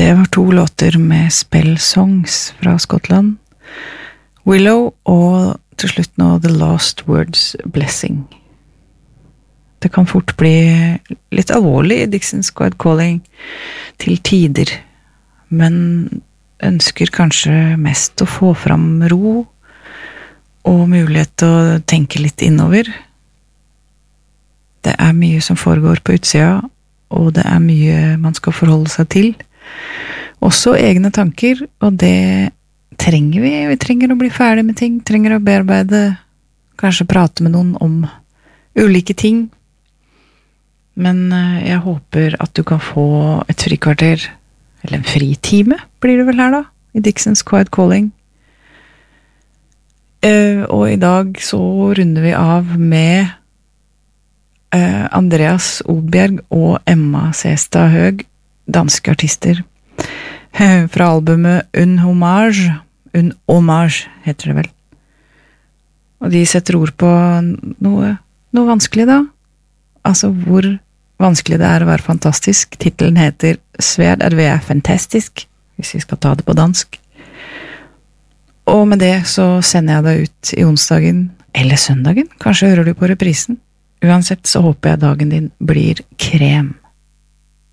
Det var 2 låter med Spell Songs fra Skottland. Willow og til slutt nå The Last Words Blessing. Det kan fort bli litt alvorlig i Dixon Squad Calling til tider, men ønsker kanskje mest å få fram ro og mulighet til å tenke litt innover. Det er mye som foregår på utsida, og det er mye man skal forholde seg til. Også egne tanker, og det trenger vi. Vi trenger å bli ferdig med ting, trenger å bearbeide, kanskje prate med noen om ulike ting. Men jeg håper at du kan få et frikvarter, eller en fritime blir det vel her da, i Dixon's Quiet Calling. Og i dag så runder vi av med Andreas Odbjerg og Emma Sestad Høg, danske artister, fra albumet Un Hommage heter det vel. Og de setter ord på noe vanskelig da, altså hvor vanskelig det er å være fantastisk. Titelen heter Sverd er vi fantastisk, hvis vi skal ta det på dansk. Og med det så sender jeg deg ut i onsdagen, eller søndagen, kanskje hører du på reprisen. Uansett så håper jeg dagen din blir krem.